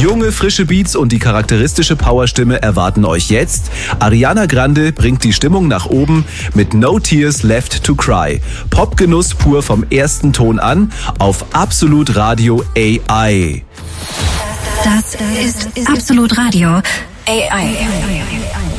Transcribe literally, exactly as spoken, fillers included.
Junge, frische Beats und die charakteristische Powerstimme erwarten euch jetzt. Ariana Grande bringt die Stimmung nach oben mit No Tears Left to Cry. Popgenuss pur vom ersten Ton an auf Absolut Radio A I. Das ist Absolut Radio A I.